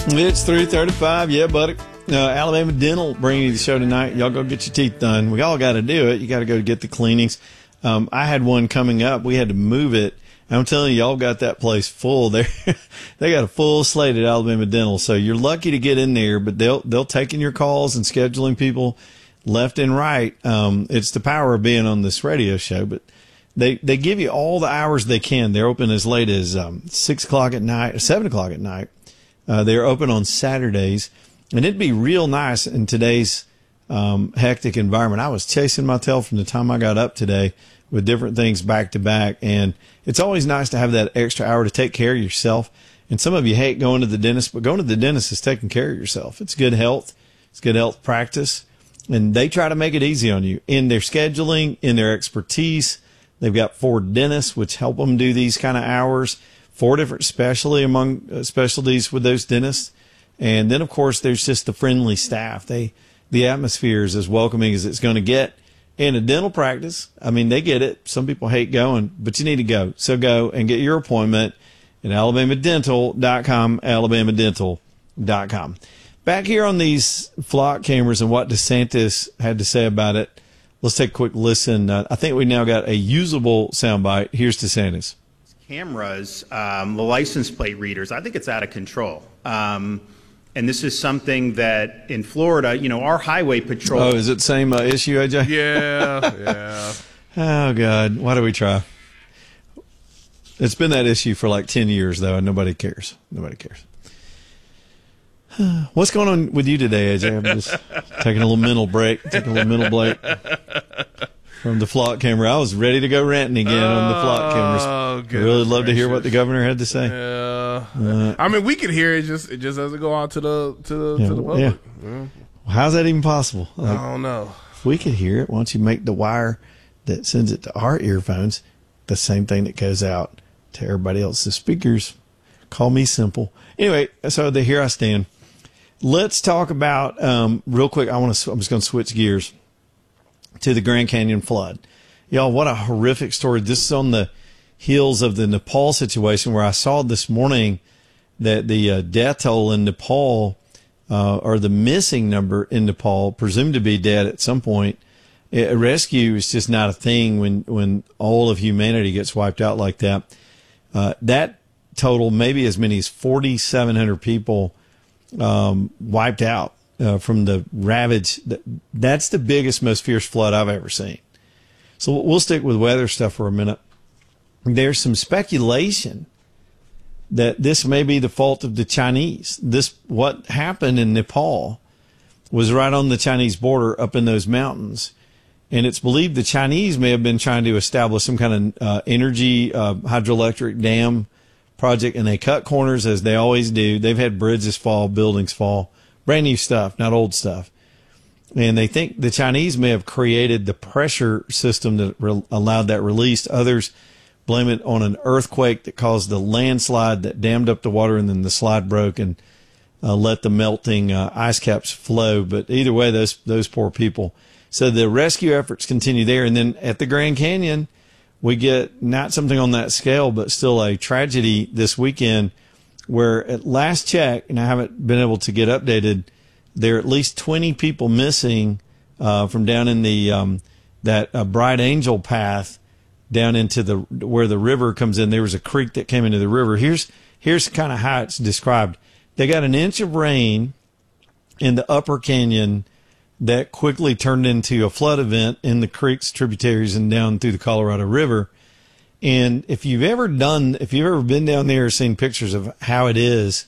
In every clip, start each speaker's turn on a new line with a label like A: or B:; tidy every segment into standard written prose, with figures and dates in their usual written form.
A: It's 3:35. Yeah, buddy. Alabama Dental bringing you the show tonight. Y'all go get your teeth done. We all got to do it. You got to go get the cleanings. I had one coming up. We had to move it. I'm telling you, y'all got that place full. They got a full slate at Alabama Dental. So you're lucky to get in there, but they'll take in your calls and scheduling people left and right. It's the power of being on this radio show, but they give you all the hours they can. They're open as late as 6 o'clock at night, or 7 o'clock at night. They're open on Saturdays, and it'd be real nice in today's hectic environment. I was chasing my tail from the time I got up today with different things back to back, and it's always nice to have that extra hour to take care of yourself. And some of you hate going to the dentist, but going to the dentist is taking care of yourself. It's good health. It's good health practice, and they try to make it easy on you in their scheduling, in their expertise. They've got 4 dentists, which help them do these kind of hours. 4 different specialties with those dentists. And then, of course, there's just the friendly staff. The atmosphere is as welcoming as it's going to get in a dental practice. I mean, they get it. Some people hate going, but you need to go. So go and get your appointment at alabamadental.com, alabamadental.com. Back here on these flock cameras and what DeSantis had to say about it, let's take a quick listen. I think we now got a usable soundbite. Here's DeSantis.
B: Cameras, the license plate readers, I think it's out of control. And this is something that in Florida, our highway patrol.
A: Oh, is it the same issue, AJ?
C: Yeah.
A: Oh, God. Why do we try? It's been that issue for like 10 years, though, and nobody cares. Nobody cares. What's going on with you today, AJ? I'm just taking a little mental break. From the flock camera. I was ready to go ranting again on the flock cameras. I really love to hear what the governor had to say.
C: Yeah. I mean, we could hear it. It just doesn't go out to the public.
A: Yeah. Well, how's that even possible?
C: I don't know.
A: If we could hear it, why don't you make the wire that sends it to our earphones the same thing that goes out to everybody else's speakers? Call me simple. Anyway, so here I stand. Let's talk about real quick. I'm just going to switch gears to the Grand Canyon flood. Y'all, what a horrific story. This is on the heels of the Nepal situation, where I saw this morning that the death toll in Nepal, or the missing number in Nepal, presumed to be dead at some point. A rescue is just not a thing when all of humanity gets wiped out like that. That total, maybe as many as 4,700 people wiped out. From the ravage. That's the biggest, most fierce flood I've ever seen. So we'll stick with weather stuff for a minute. There's some speculation that this may be the fault of the Chinese. What happened in Nepal was right on the Chinese border up in those mountains. And it's believed the Chinese may have been trying to establish some kind of energy hydroelectric dam project, and they cut corners as they always do. They've had bridges fall, buildings fall. Brand new stuff, not old stuff. And they think the Chinese may have created the pressure system that allowed that release. Others blame it on an earthquake that caused the landslide that dammed up the water, and then the slide broke and let the melting ice caps flow. But either way, those poor people. So the rescue efforts continue there. And then at the Grand Canyon, we get not something on that scale, but still a tragedy this weekend, where at last check, and I haven't been able to get updated, there are at least 20 people missing from down in the that Bright Angel path down into where the river comes in. There was a creek that came into the river. Here's kind of how it's described. They got an inch of rain in the upper canyon that quickly turned into a flood event in the creek's tributaries and down through the Colorado River. And if you've ever been down there or seen pictures of how it is,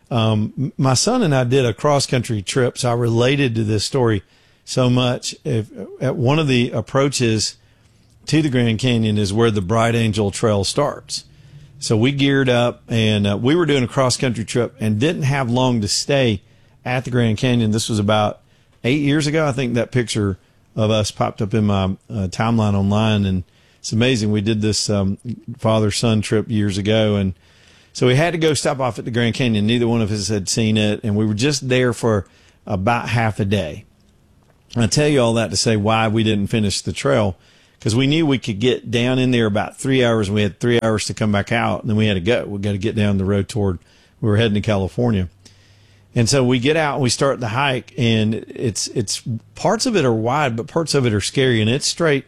A: my son and I did a cross-country trip, so I related to this story so much. At one of the approaches to the Grand Canyon is where the Bright Angel Trail starts. So we geared up, and we were doing a cross-country trip and didn't have long to stay at the Grand Canyon. This was about 8 years ago. I think that picture of us popped up in my timeline online, and it's amazing. We did this father-son trip years ago, and so we had to go stop off at the Grand Canyon. Neither one of us had seen it, and we were just there for about half a day. And I tell you all that to say why we didn't finish the trail, because we knew we could get down in there about 3 hours, and we had 3 hours to come back out, and then we had to go. We got to get down the road we were heading to California. And so we get out and we start the hike, and it's parts of it are wide, but parts of it are scary, and it's straight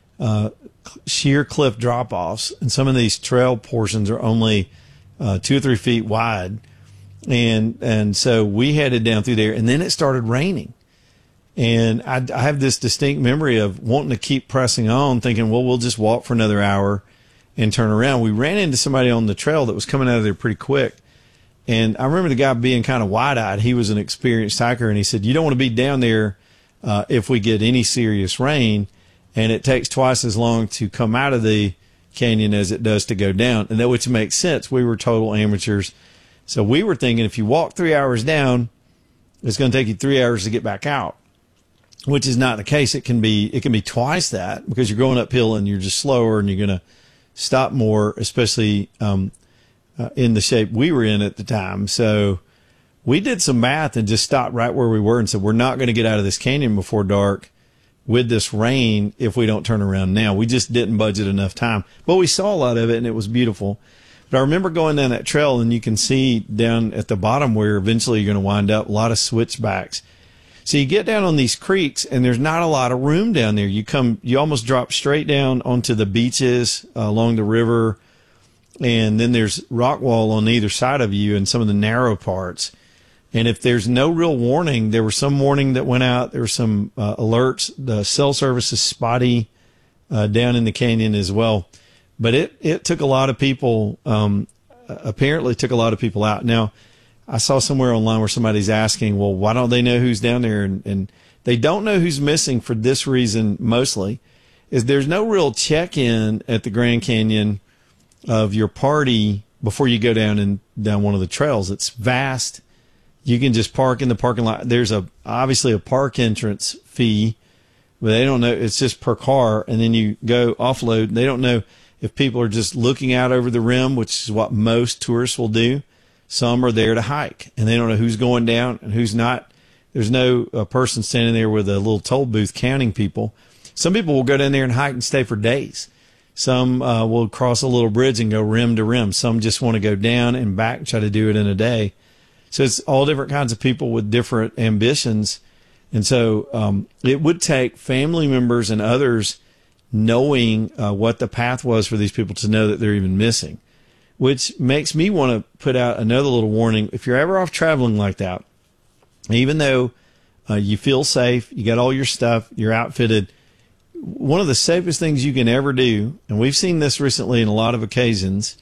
A: sheer cliff drop offs. And some of these trail portions are only 2 or 3 feet wide. And so we headed down through there, and then it started raining. And I have this distinct memory of wanting to keep pressing on, thinking, well, we'll just walk for another hour and turn around. We ran into somebody on the trail that was coming out of there pretty quick. And I remember the guy being kind of wide-eyed. He was an experienced hiker, and he said, you don't want to be down there if we get any serious rain, and it takes twice as long to come out of the canyon as it does to go down. And that, which makes sense. We were total amateurs. So we were thinking if you walk 3 hours down, it's going to take you 3 hours to get back out, which is not the case. It can be twice that, because you're going uphill and you're just slower, and you're going to stop more, especially in the shape we were in at the time. So we did some math and just stopped right where we were and said, we're not going to get out of this canyon before dark with this rain if we don't turn around now. We just didn't budget enough time, but we saw a lot of it, and it was beautiful. But I remember going down that trail, and you can see down at the bottom where eventually you're going to wind up, a lot of switchbacks. So you get down on these creeks, and there's not a lot of room down there. You almost drop straight down onto the beaches along the river, and then there's rock wall on either side of you and some of the narrow parts. And if there's no real warning, there was some warning that went out. There were some alerts. The cell service is spotty down in the canyon as well. But it took a lot of people, apparently took a lot of people out. Now, I saw somewhere online where somebody's asking, well, why don't they know who's down there? And they don't know who's missing for this reason mostly, is there's no real check-in at the Grand Canyon of your party before you go down one of the trails. It's vast. You can just park in the parking lot. There's obviously a park entrance fee, but they don't know. It's just per car. And then you go offload. They don't know if people are just looking out over the rim, which is what most tourists will do. Some are there to hike, and they don't know who's going down and who's not. There's no person standing there with a little toll booth counting people. Some people will go down there and hike and stay for days. Some will cross a little bridge and go rim to rim. Some just want to go down and back, try to do it in a day. So it's all different kinds of people with different ambitions. And so it would take family members and others knowing what the path was for these people to know that they're even missing, which makes me want to put out another little warning. If you're ever off traveling like that, even though you feel safe, you got all your stuff, you're outfitted, one of the safest things you can ever do, and we've seen this recently in a lot of occasions,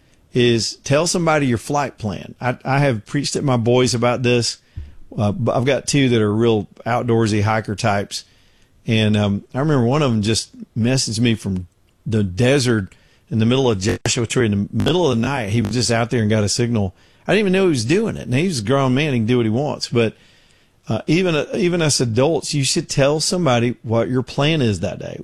A: is tell somebody your flight plan. I have preached at my boys about this. I've got two that are real outdoorsy hiker types. And I remember one of them just messaged me from the desert in the middle of Joshua Tree. In the middle of the night, he was just out there and got a signal. I didn't even know he was doing it. And he's a grown man. He can do what he wants. But even as adults, you should tell somebody what your plan is that day.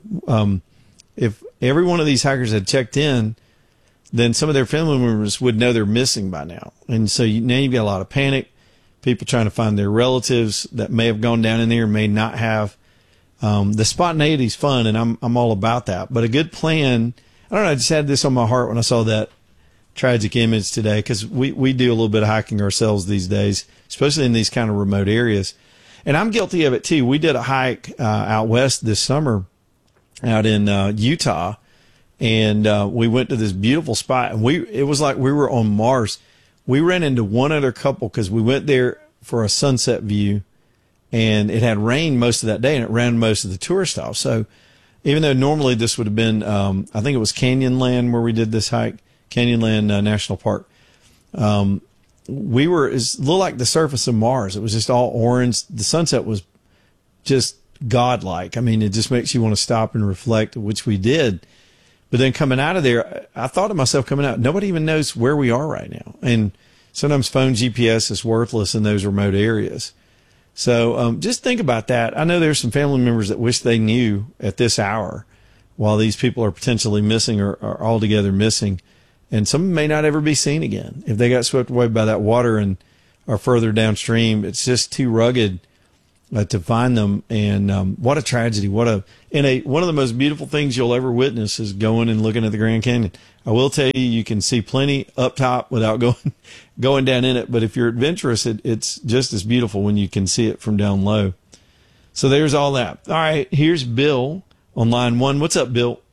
A: If every one of these hikers had checked in, then some of their family members would know they're missing by now. And so now you've got a lot of panic, people trying to find their relatives that may have gone down in there and may not have. The spontaneity is fun, and I'm all about that. But a good plan, I don't know, I just had this on my heart when I saw that tragic image today, because we do a little bit of hiking ourselves these days, especially in these kind of remote areas. And I'm guilty of it too. We did a hike out west this summer out in Utah, and we went to this beautiful spot, and it was like we were on Mars. We ran into one other couple because we went there for a sunset view, and it had rained most of that day, and it ran most of the tourist off. So even though normally this would have been, I think it was Canyonland where we did this hike, Canyonland National Park. It's a little like the surface of Mars. It was just all orange. The sunset was just godlike. I mean, it just makes you want to stop and reflect, which we did. But then coming out of there, I thought to myself coming out, nobody even knows where we are right now. And sometimes phone GPS is worthless in those remote areas. So just think about that. I know there's some family members that wish they knew at this hour while these people are potentially missing or are altogether missing. And some may not ever be seen again. If they got swept away by that water and are further downstream, it's just too rugged to find them. And what a tragedy! One of the most beautiful things you'll ever witness is going and looking at the Grand Canyon. I will tell you, you can see plenty up top without going down in it. But if you're adventurous, it's just as beautiful when you can see it from down low. So there's all that. All right, here's Bill on line 1. What's up, Bill?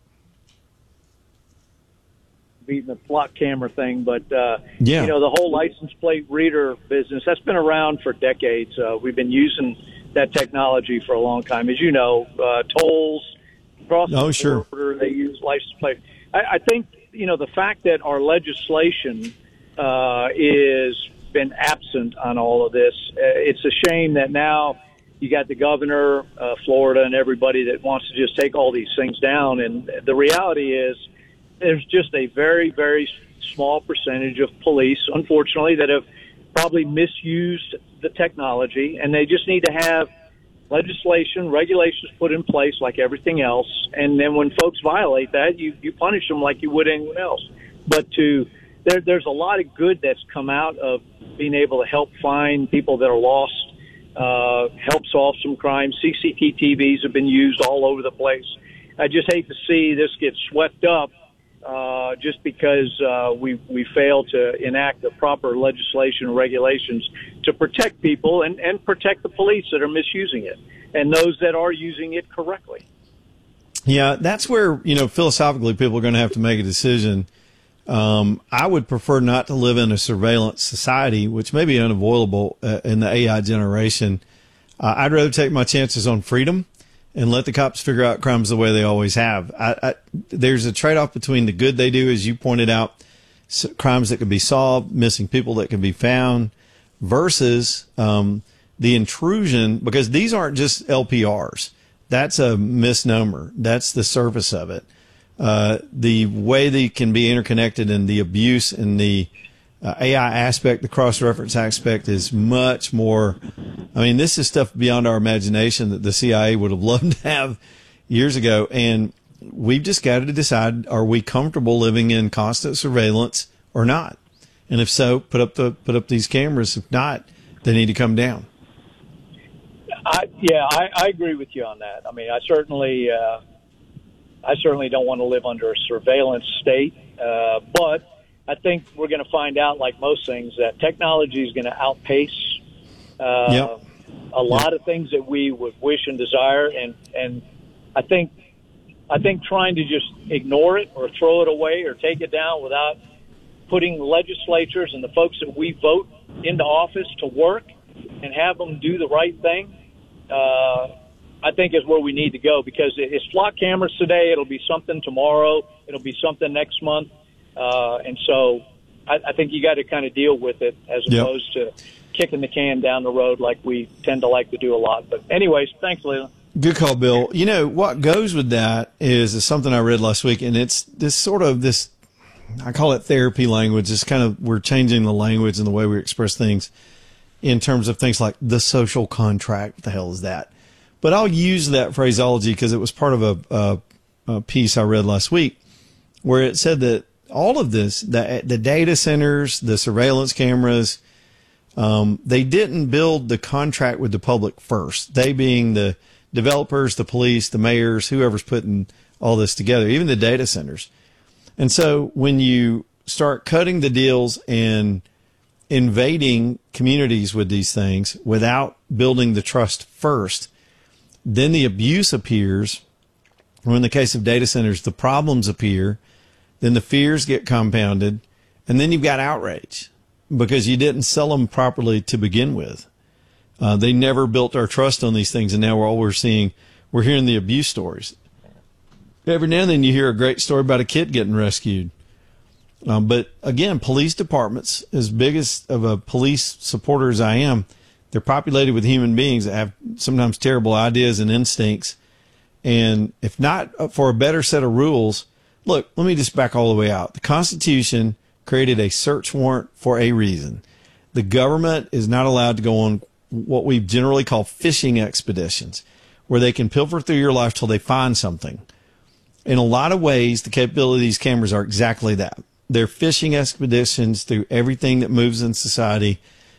D: Beating the flock camera thing, but
A: yeah.
D: The whole license plate reader business, that's been around for decades. We've been using that technology for a long time. As you know, tolls across the border, they use license plate. I think, the fact that our legislation is been absent on all of this, it's a shame that now you got the governor, Florida, and everybody that wants to just take all these things down. And the reality is there's just a very, very small percentage of police, unfortunately, that have probably misused the technology. And they just need to have legislation, regulations put in place like everything else. And then when folks violate that, you punish them like you would anyone else. But there's a lot of good that's come out of being able to help find people that are lost, help solve some crimes. CCTVs have been used all over the place. I just hate to see this get swept up just because we fail to enact the proper legislation and regulations to protect people and protect the police that are misusing it and those that are using it correctly.
A: Yeah, that's where, philosophically people are going to have to make a decision. I would prefer not to live in a surveillance society, which may be unavoidable in the AI generation. I'd rather take my chances on freedom and let the cops figure out crimes the way they always have. There's a trade-off between the good they do, as you pointed out, crimes that could be solved, missing people that can be found, versus the intrusion, because these aren't just LPRs. That's a misnomer. That's the surface of it. The way they can be interconnected and the abuse and the AI aspect, the cross-reference aspect is much more. I mean, this is stuff beyond our imagination that the CIA would have loved to have years ago. And we've just got to decide, are we comfortable living in constant surveillance or not? And if so, put up these cameras. If not, they need to come down.
D: I agree with you on that. I mean, I certainly don't want to live under a surveillance state, but I think we're going to find out, like most things, that technology is going to outpace a lot of things that we would wish and desire. And I think trying to just ignore it or throw it away or take it down without putting legislatures and the folks that we vote into office to work and have them do the right thing, I think is where we need to go, because it's flock cameras today. It'll be something tomorrow. It'll be something next month. And so I think you got to kind of deal with it as opposed to kicking the can down the road like we tend to like to do a lot. But anyways, thanks, Leland.
A: Good call, Bill. What goes with that is something I read last week, and it's this I call it therapy language. It's kind of, we're changing the language and the way we express things in terms of things like the social contract. What the hell is that? But I'll use that phraseology because it was part of a piece I read last week where it said that all of this, the data centers, the surveillance cameras, they didn't build the contract with the public first. They being the developers, the police, the mayors, whoever's putting all this together, even the data centers. And so when you start cutting the deals and invading communities with these things without building the trust first, then the abuse appears. Or in the case of data centers, the problems appear. Then the fears get compounded. And then you've got outrage because you didn't sell them properly to begin with. They never built our trust on these things. And now we're hearing the abuse stories. Every now and then you hear a great story about a kid getting rescued. But again, police departments, as big as of a police supporter as I am, they're populated with human beings that have sometimes terrible ideas and instincts. And if not for a better set of rules, look, let me just back all the way out. The Constitution created a search warrant for a reason. The government is not allowed to go on what we generally call fishing expeditions, where they can pilfer through your life till they find something. In a lot of ways, the capability of these cameras are exactly that. They're fishing expeditions through everything that moves in society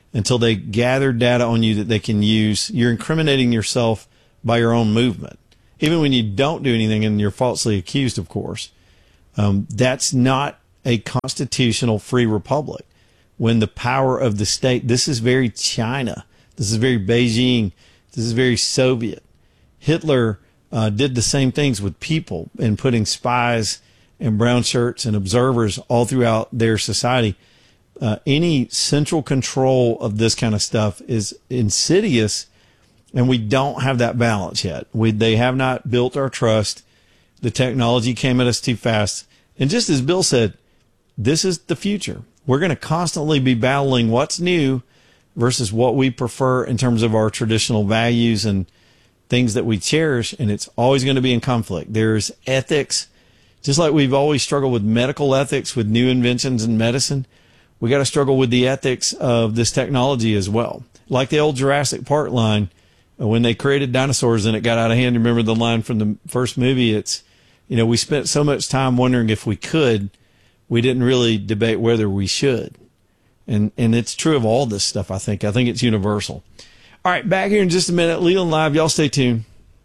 A: until they gather data on you that they can use. You're incriminating yourself by your own movement, even when you don't do anything and you're falsely accused, of course. That's not a constitutional free republic. When the power of the state, this is very China, this is very Beijing, this is very Soviet. Hitler did the same things with people and putting spies and brown shirts and observers all throughout their society. Any central control of this kind of stuff is insidious, and we don't have that balance yet. They have not built our trust. The technology came at us too fast. And just as Bill said, this is the future. We're going to constantly be battling what's new versus what we prefer in terms of our traditional values and things that we cherish, and it's always going to be in conflict. There's ethics. Just like we've always struggled with medical ethics with new inventions in medicine, we got to struggle with the ethics of this technology as well. Like the old Jurassic Park line, when they created dinosaurs and it got out of hand. Remember the line from the first movie? It's, we spent so much time wondering if we could, we didn't really debate whether we should. And it's true of all this stuff, I think. I think it's universal. All right, back here in just a minute. Leland Live. Y'all stay tuned.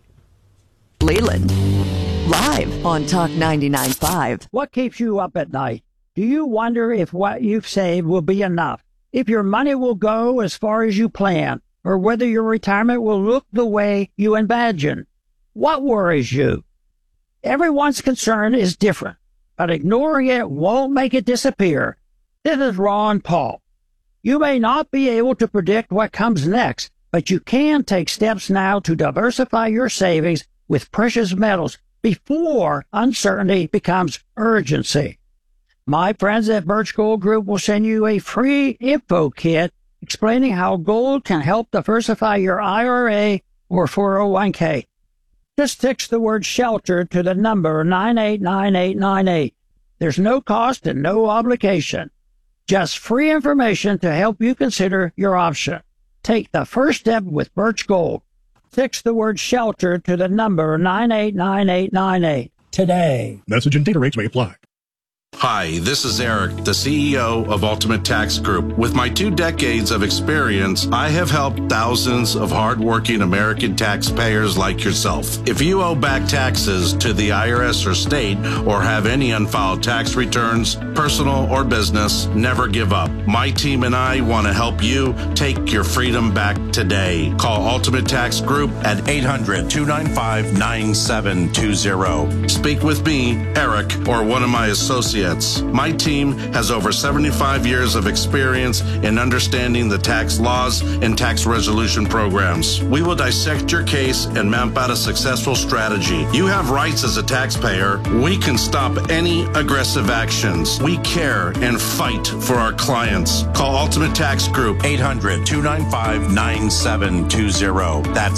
E: Leland Live on Talk 99.5.
F: What keeps you up at night? Do you wonder if what you've saved will be enough? If your money will go as far as you plan? Or whether your retirement will look the way you imagine? What worries you? Everyone's concern is different, but ignoring it won't make it disappear. This is Ron Paul. You may not be able to predict what comes next, but you can take steps now to diversify your savings with precious metals before uncertainty becomes urgency. My friends at Birch Gold Group will send you a free info kit explaining how gold can help diversify your IRA or 401k. Just text the word SHELTER to the number 989898. There's no cost and no obligation. Just free information to help you consider your option. Take the first step with Birch Gold. Text the word SHELTER to the number 989898 today.
G: Message and data rates may apply.
H: Hi, this is Eric, the CEO of Ultimate Tax Group. With my 2 decades of experience, I have helped thousands of hardworking American taxpayers like yourself. If you owe back taxes to the IRS or state or have any unfiled tax returns, personal or business, never give up. My team and I want to help you take your freedom back today. Call Ultimate Tax Group at 800-295-9720. Speak with me, Eric, or one of my associates. My team has over 75 years of experience in understanding the tax laws and tax resolution programs. We will dissect your case and map out a successful strategy. You have rights as a taxpayer. We can stop any aggressive actions. We care and fight for our clients. Call Ultimate Tax Group, 800-295-9720. That's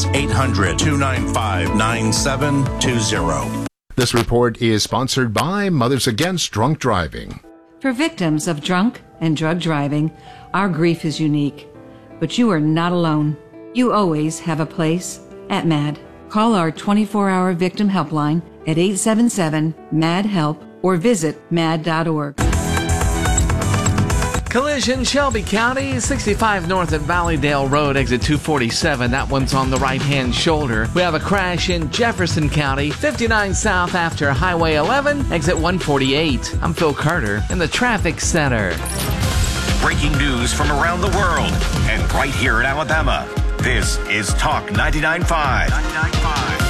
H: 800-295-9720.
I: This report is sponsored by Mothers Against Drunk Driving.
J: For victims of drunk and drug driving, our grief is unique. But you are not alone. You always have a place at MAD. Call our 24-hour victim helpline at 877-MAD-HELP or visit mad.org.
K: Collision, Shelby County, 65 north at Valleydale Road, exit 247. That one's on the right-hand shoulder. We have a crash in Jefferson County, 59 south after Highway 11, exit 148. I'm Phil Carter in the Traffic Center.
L: Breaking news from around the world and right here in Alabama. This is Talk 99.5.